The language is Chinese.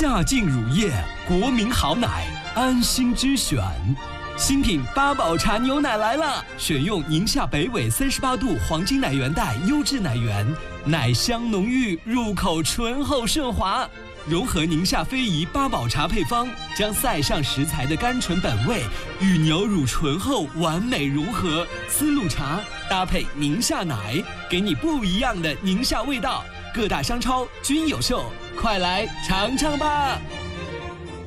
夏净乳业，国民好奶，安心之选。新品八宝茶牛奶来了，选用宁夏北纬38度黄金奶源带优质奶源，奶香浓郁，入口醇厚顺滑。融合宁夏非遗八宝茶配方，将塞上食材的甘醇本味与牛乳醇厚完美融合。丝路茶搭配宁夏奶，给你不一样的宁夏味道。各大商超均有售，快来尝尝吧！